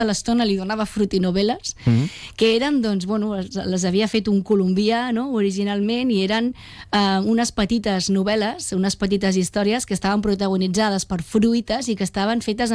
de l'estona li donava frutinovel·les, que eren, doncs, bueno, les havia fet un colombià, no?, originalment, i eren unes petites novel·les, unes petites històries que estaven protagonitzades per fruites i que estaven fetes